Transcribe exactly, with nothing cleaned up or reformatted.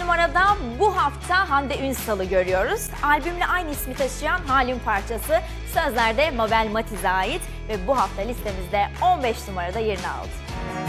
numarada bu hafta Hande Ünsal'ı görüyoruz. Albümle aynı ismi taşıyan Halim parçası sözlerde Mabel Matiz'e ait ve bu hafta listemizde on beş numarada yerini aldı.